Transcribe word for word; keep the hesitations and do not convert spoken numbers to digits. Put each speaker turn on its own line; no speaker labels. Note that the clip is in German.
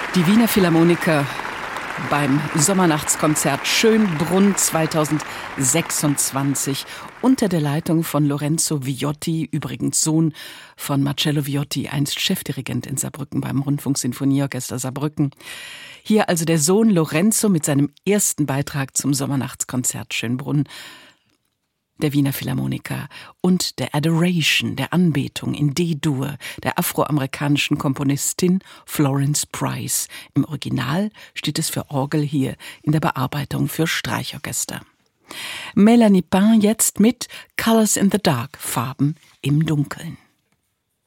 Die Wiener Philharmoniker beim Sommernachtskonzert Schönbrunn zweitausendsechsundzwanzig unter der Leitung von Lorenzo Viotti, übrigens Sohn von Marcello Viotti, einst Chefdirigent in Saarbrücken beim Rundfunksinfonieorchester Saarbrücken. Hier also der Sohn Lorenzo mit seinem ersten Beitrag zum Sommernachtskonzert Schönbrunn der Wiener Philharmoniker und der Adoration, der Anbetung in D-Dur der afroamerikanischen Komponistin Florence Price. Im Original steht es für Orgel, hier in der Bearbeitung für Streichorchester. Melanie Pain jetzt mit Colors in the Dark, Farben im Dunkeln.